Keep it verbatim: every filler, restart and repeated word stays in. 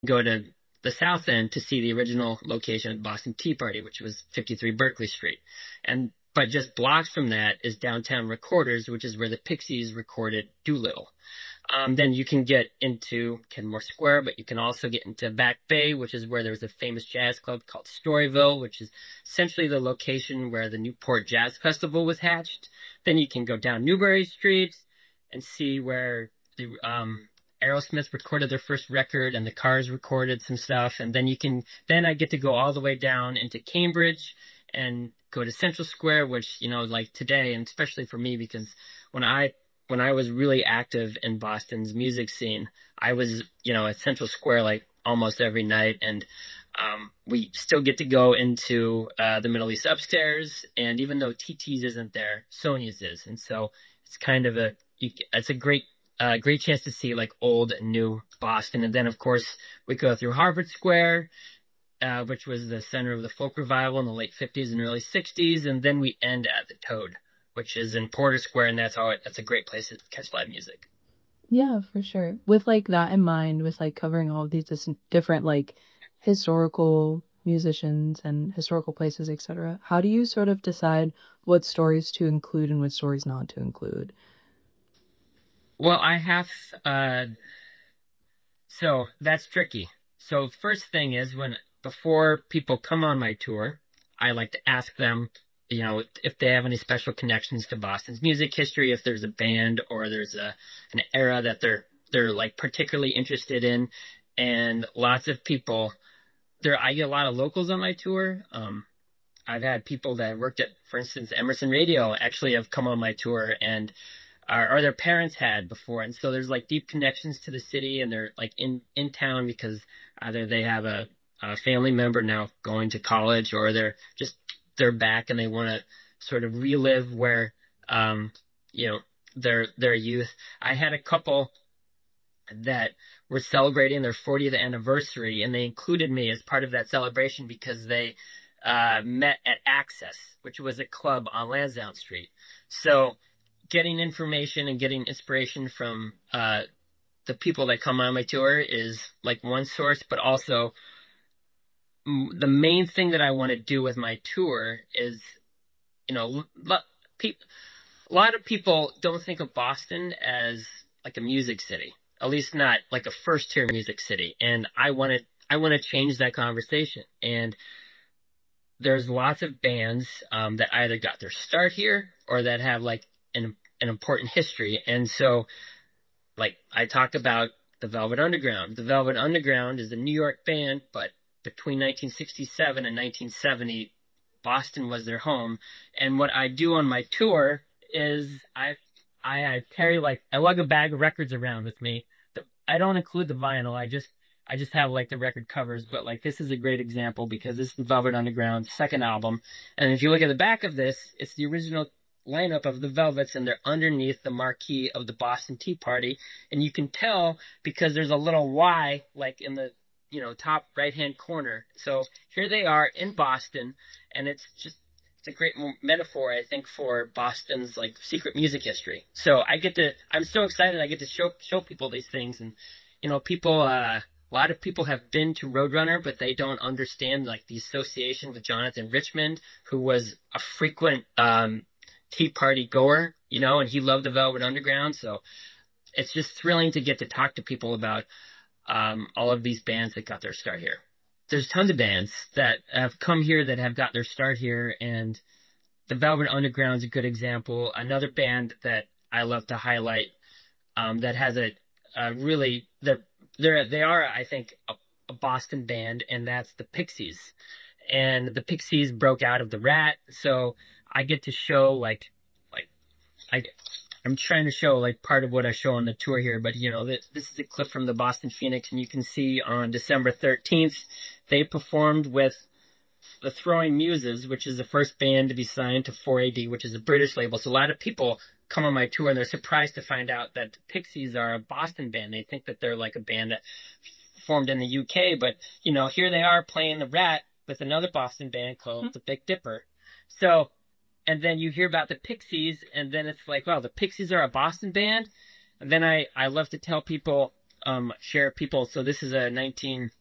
go to the South End to see the original location of the Boston Tea Party, which was fifty-three Berkeley Street. And but just blocks from that is downtown Recorders, which is where the Pixies recorded Doolittle. Um, then you can get into Kenmore Square, but you can also get into Back Bay, which is where there's a famous jazz club called Storyville, which is essentially the location where the Newport Jazz Festival was hatched. Then you can go down Newbury Street and see where the um, Aerosmith recorded their first record and the Cars recorded some stuff. And then you can, then I get to go all the way down into Cambridge and go to Central Square, which, you know, like today, and especially for me, because when I when I was really active in Boston's music scene, I was, you know, at Central Square like almost every night. And um, we still get to go into uh, the Middle East upstairs. And even though T T's isn't there, Sonia's is. And so it's kind of a, you, it's a great, uh, great chance to see like old and new Boston. And then, of course, we go through Harvard Square, uh, which was the center of the folk revival in the late fifties and early sixties. And then we end at the Toad, which is in Porter Square, and that's how it, that's a great place to catch live music. Yeah, for sure. With like that in mind, with like covering all of these dis different like historical musicians and historical places, et cetera, how do you sort of decide what stories to include and what stories not to include? Well, I have, uh, so that's tricky. So first thing is when, before people come on my tour, I like to ask them, you know, if they have any special connections to Boston's music history, if there's a band or there's a an era that they're they're like particularly interested in. And lots of people there, I get a lot of locals on my tour. Um, I've had people that worked at, for instance, Emerson Radio actually have come on my tour and or, or their parents had before. And so there's like deep connections to the city and they're like in, in town because either they have a, a family member now going to college or they're just, they're back and they want to sort of relive where, um, you know, their, their youth. I had a couple that were celebrating their fortieth anniversary and they included me as part of that celebration because they uh, met at Access, which was a club on Lansdowne Street. So getting information and getting inspiration from uh, the people that come on my tour is like one source, but also the main thing that I want to do with my tour is, you know, a lot of people don't think of Boston as like a music city, at least not like a first tier music city. And I want to, I want to change that conversation. And there's lots of bands um, that either got their start here or that have like an an important history. And so, like I talked about the Velvet Underground. The Velvet Underground is a New York band, but between nineteen sixty-seven and nineteen seventy, Boston was their home. And what I do on my tour is I I, I carry like I lug a bag of records around with me. The, I don't include the vinyl. I just I just have like the record covers, but like this is a great example because this is the Velvet Underground's second album. And if you look at the back of this, it's the original lineup of the Velvets and they're underneath the marquee of the Boston Tea Party. And you can tell because there's a little Y like in the, you know, top right-hand corner. So here they are in Boston and it's just it's a great metaphor, I think, for Boston's like secret music history. So I get to, I'm so excited. I get to show show people these things, and you know, people. Uh, a lot of people have been to Roadrunner, but they don't understand like the association with Jonathan Richman, who was a frequent um, Tea Party goer, you know, and he loved the Velvet Underground. So it's just thrilling to get to talk to people about um, all of these bands that got their start here. There's tons of bands that have come here that have got their start here, and the Velvet Underground is a good example. Another band that I love to highlight um, that has a, a really they're they're they are I think a, a Boston band, and that's the Pixies. And the Pixies broke out of the Rat, so I get to show like like I I'm trying to show like part of what I show on the tour here, but you know, this, this is a clip from the Boston Phoenix, and you can see on December thirteenth, they performed with the Throwing Muses, which is the first band to be signed to four A D, which is a British label. So a lot of people come on my tour and they're surprised to find out that the Pixies are a Boston band. They think that they're like a band that formed in the U K, but you know, here they are playing the Rat with another Boston band called mm-hmm. the Big Dipper. So and then you hear about the Pixies, and then it's like, wow, the Pixies are a Boston band. And then I, I love to tell people um share people. So this is a nineteen